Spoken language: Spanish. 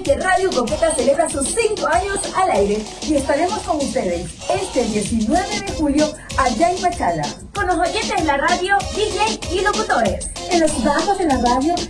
que Radio Coqueta celebra sus 5 años al aire y estaremos con ustedes este 19 de julio allá en Machala. Con los oyentes de la radio, DJ y locutores. En los bajos de la radio